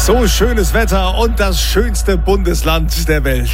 So schönes Wetter und das schönste Bundesland der Welt.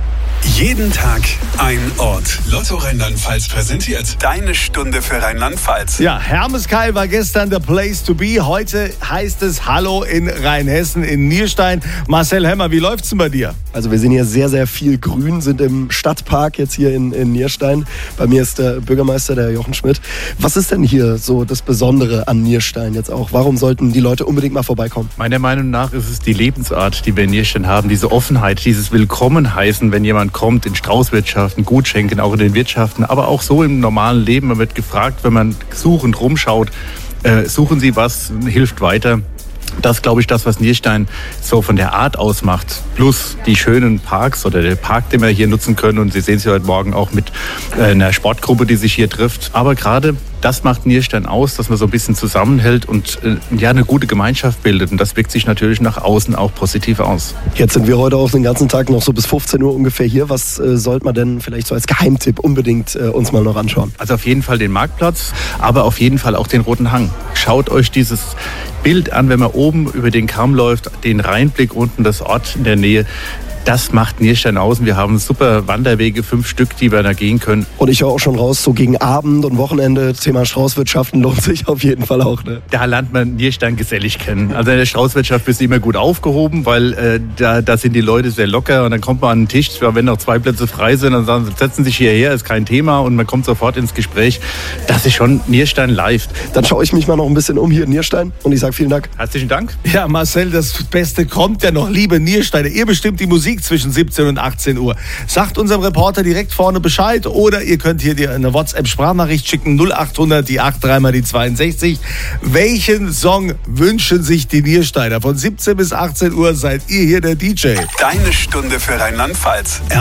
Jeden Tag ein Ort. Lotto Rheinland-Pfalz präsentiert deine Stunde für Rheinland-Pfalz. Ja, Hermeskeil war gestern the place to be. Heute heißt es Hallo in Rheinhessen, in Nierstein. Marcel Hemmer, wie läuft's denn bei dir? Also wir sehen hier sehr, sehr viel Grün, sind im Stadtpark jetzt hier in Nierstein. Bei mir ist der Bürgermeister, der Jochen Schmidt. Was ist denn hier so das Besondere an Nierstein jetzt auch? Warum sollten die Leute unbedingt mal vorbeikommen? Meiner Meinung nach ist es die Lebensart, die wir in Nierstein haben. Diese Offenheit, dieses Willkommenheißen, wenn jemand kommt in Straußwirtschaften, Gutschenken, auch in den Wirtschaften, aber auch so im normalen Leben. Man wird gefragt, wenn man suchend rumschaut, suchen Sie was, hilft weiter. Das glaube ich, das, was Nierstein so von der Art ausmacht. Plus die schönen Parks oder der Park, den wir hier nutzen können. Und Sie sehen es ja heute Morgen auch mit einer Sportgruppe, die sich hier trifft. Aber gerade das macht Nierstein aus, dass man so ein bisschen zusammenhält und eine gute Gemeinschaft bildet. Und das wirkt sich natürlich nach außen auch positiv aus. Jetzt sind wir heute auch den ganzen Tag noch so bis 15 Uhr ungefähr hier. Was sollte man denn vielleicht so als Geheimtipp unbedingt uns mal noch anschauen? Also auf jeden Fall den Marktplatz, aber auf jeden Fall auch den Roten Hang. Schaut euch dieses Bild an, wenn man oben über den Kamm läuft, den Rheinblick unten, das Ort in der Nähe. Das macht Nierstein aus. Wir haben super Wanderwege, 5 Stück, die wir da gehen können. Und ich höre auch schon raus, so gegen Abend und Wochenende, Thema Straußwirtschaften lohnt sich auf jeden Fall auch. Ne? Da lernt man Nierstein gesellig kennen. Also in der Straußwirtschaft bist du immer gut aufgehoben, weil da sind die Leute sehr locker und dann kommt man an den Tisch, wenn noch 2 Plätze frei sind, dann sagen sie, setzen sich hierher, ist kein Thema und man kommt sofort ins Gespräch. Das ist schon Nierstein live. Dann schaue ich mich mal noch ein bisschen um hier in Nierstein und ich sage vielen Dank. Herzlichen Dank. Ja, Marcel, das Beste kommt ja noch, liebe Niersteiner. Ihr bestimmt die Musik zwischen 17 und 18 Uhr. Sagt unserem Reporter direkt vorne Bescheid oder ihr könnt hier dir eine WhatsApp-Sprachnachricht schicken, 0800 die 83 mal die 62. Welchen Song wünschen sich die Niersteiner? Von 17 bis 18 Uhr seid ihr hier der DJ. Deine Stunde für Rheinland-Pfalz.